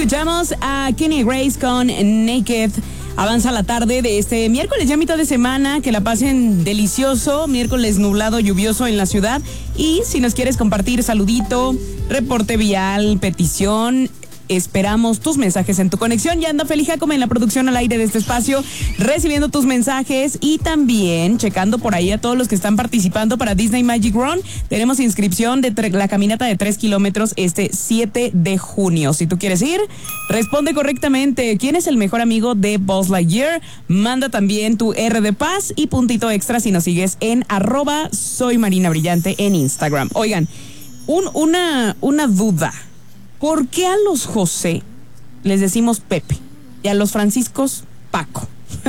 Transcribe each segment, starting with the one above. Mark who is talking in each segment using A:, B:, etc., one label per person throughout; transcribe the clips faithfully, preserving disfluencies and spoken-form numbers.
A: escuchamos a Kenny Grace con Naked. Avanza la tarde de este miércoles, ya mitad de semana, que la pasen delicioso, miércoles nublado, lluvioso en la ciudad. Y si nos quieres compartir saludito, reporte vial, petición, esperamos tus mensajes en tu conexión. Ya anda Feli Jacome en la producción al aire de este espacio, recibiendo tus mensajes y también checando por ahí a todos los que están participando para Disney Magic Run. Tenemos inscripción de tre- la caminata de tres kilómetros este siete de junio. Si tú quieres ir, responde correctamente. ¿Quién es el mejor amigo de Buzz Lightyear? Manda también tu R de paz y puntito extra si nos sigues en arroba soy Marina Brillante en Instagram. Oigan, un, una, una duda. ¿Por qué a los José les decimos Pepe y a los Franciscos Paco?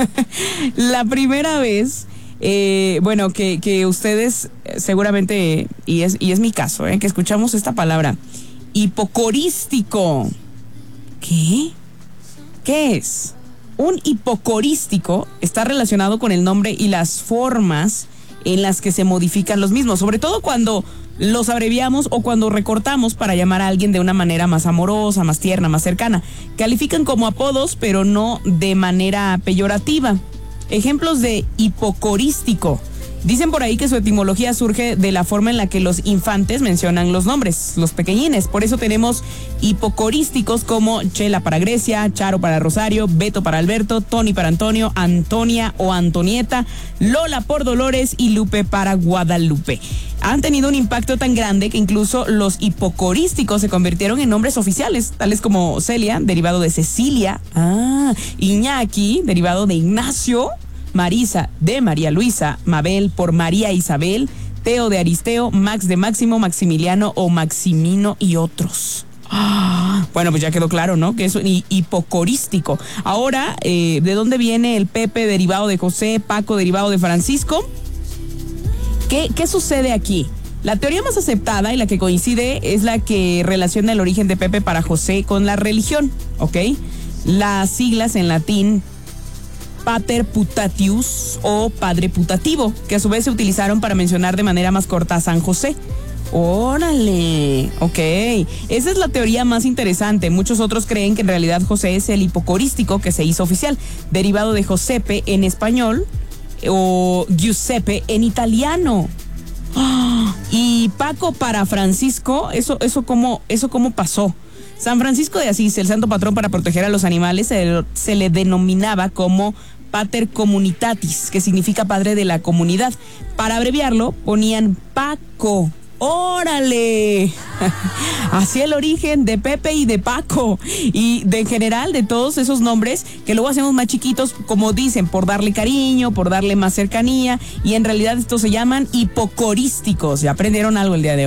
A: La primera vez, eh, bueno, que, que ustedes seguramente, y es, y es mi caso, eh, que escuchamos esta palabra, hipocorístico. ¿Qué? ¿Qué es? Un hipocorístico está relacionado con el nombre y las formas en las que se modifican los mismos, sobre todo cuando los abreviamos o cuando recortamos para llamar a alguien de una manera más amorosa, más tierna, más cercana. Califican como apodos, pero no de manera peyorativa. Ejemplos de hipocorístico. Dicen por ahí que su etimología surge de la forma en la que los infantes mencionan los nombres, los pequeñines. Por eso tenemos hipocorísticos como Chela para Grecia, Charo para Rosario, Beto para Alberto, Tony para Antonio, Antonia o Antonieta, Lola por Dolores y Lupe para Guadalupe. Han tenido un impacto tan grande que incluso los hipocorísticos se convirtieron en nombres oficiales, tales como Celia, derivado de Cecilia, ah, Iñaki, derivado de Ignacio, Marisa de María Luisa, Mabel por María Isabel, Teo de Aristeo, Max de Máximo, Maximiliano o Maximino y otros. Ah, bueno, pues ya quedó claro, ¿no? Que es un hipocorístico. Ahora, eh, ¿de dónde viene el Pepe derivado de José, Paco derivado de Francisco? ¿Qué, qué sucede aquí? La teoría más aceptada y la que coincide es la que relaciona el origen de Pepe para José con la religión, ¿ok? Las siglas en latín Pater Putatius o Padre Putativo, que a su vez se utilizaron para mencionar de manera más corta a San José. ¡Órale! Ok, esa es la teoría más interesante. Muchos otros creen que en realidad José es el hipocorístico que se hizo oficial, derivado de Josepe en español o Giuseppe en italiano. ¡Oh! Y Paco para Francisco, eso, eso cómo, eso cómo pasó. San Francisco de Asís, el santo patrón para proteger a los animales, se, se le denominaba como Pater Communitatis, que significa padre de la comunidad. Para abreviarlo, ponían Paco. ¡Órale! Así el origen de Pepe y de Paco. Y de en general de todos esos nombres que luego hacemos más chiquitos, como dicen, por darle cariño, por darle más cercanía. Y en realidad estos se llaman hipocorísticos. Ya aprendieron algo el día de hoy.